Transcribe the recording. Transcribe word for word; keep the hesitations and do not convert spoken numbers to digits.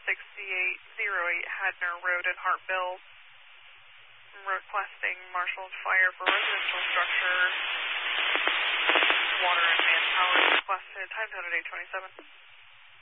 sixty-eight oh eight Hadner Road in Hartville, requesting Marshall Fire for residential structure. Water and manpower requested. Time code at eight twenty-seven.